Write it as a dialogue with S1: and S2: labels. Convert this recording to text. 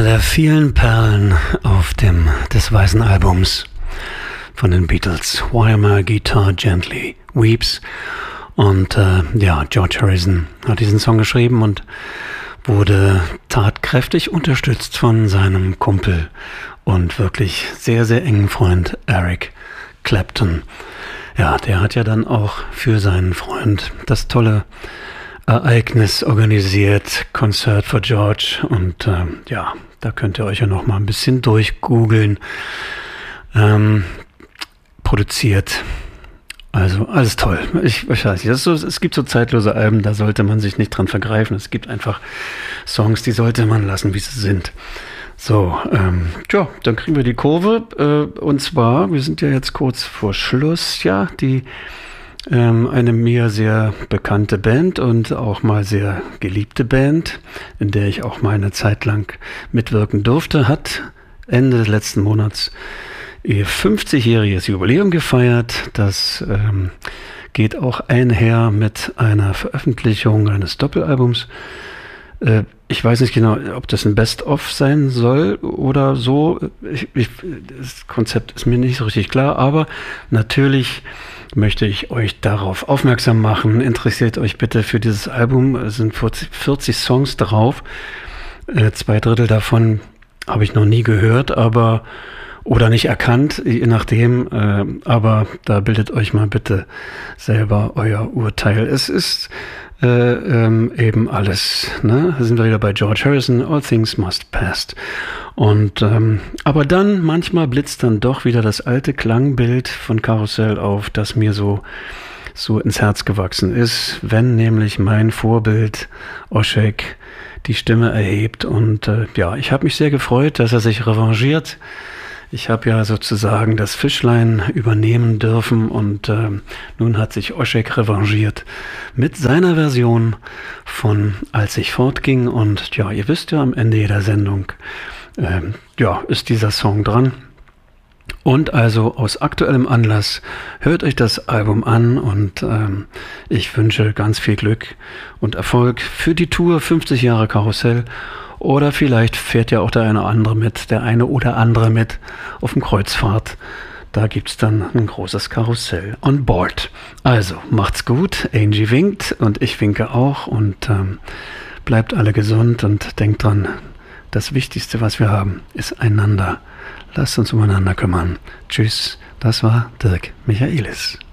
S1: Eine der vielen Perlen auf dem des weißen Albums von den Beatles, While My Guitar Gently Weeps. Und George Harrison hat diesen Song geschrieben und wurde tatkräftig unterstützt von seinem Kumpel und wirklich sehr, sehr engen Freund Eric Clapton. Ja, der hat ja dann auch für seinen Freund das tolle Ereignis organisiert, Concert for George, und da könnt ihr euch ja noch mal ein bisschen durchgoogeln. Produziert. Also alles toll. Ich weiß nicht, es gibt so zeitlose Alben, da sollte man sich nicht dran vergreifen. Es gibt einfach Songs, die sollte man lassen, wie sie sind. So, dann kriegen wir die Kurve. Und zwar, wir sind ja jetzt kurz vor Schluss, ja, eine mir sehr bekannte Band und auch mal sehr geliebte Band, in der ich auch mal eine Zeit lang mitwirken durfte, hat Ende des letzten Monats ihr 50-jähriges Jubiläum gefeiert. Das geht auch einher mit einer Veröffentlichung eines Doppelalbums. Ich weiß nicht genau, ob das ein Best-of sein soll oder so. Das Konzept ist mir nicht so richtig klar, aber natürlich möchte ich euch darauf aufmerksam machen. Interessiert euch bitte für dieses Album. Es sind 40 Songs drauf. 2/3 davon habe ich noch nie gehört, oder nicht erkannt, je nachdem. Aber da bildet euch mal bitte selber euer Urteil. Es ist eben alles, ne? Da sind wir wieder bei George Harrison, All Things Must Pass. Und aber dann, manchmal blitzt dann doch wieder das alte Klangbild von Karussell auf, das mir so ins Herz gewachsen ist, wenn nämlich mein Vorbild Oschek die Stimme erhebt. Und ich habe mich sehr gefreut, dass er sich revanchiert. Ich habe ja sozusagen das Fischlein übernehmen dürfen und nun hat sich Oschek revanchiert mit seiner Version von Als ich fortging. Und ja, ihr wisst ja, am Ende jeder Sendung ist dieser Song dran. Und also aus aktuellem Anlass hört euch das Album an und ich wünsche ganz viel Glück und Erfolg für die Tour 50 Jahre Karussell. Oder vielleicht fährt ja auch der eine oder andere mit auf dem Kreuzfahrt. Da gibt's dann ein großes Karussell on board. Also, macht's gut. Angie winkt und ich winke auch. Und bleibt alle gesund und denkt dran, das Wichtigste, was wir haben, ist einander. Lasst uns umeinander kümmern. Tschüss, das war Dirk Michaelis.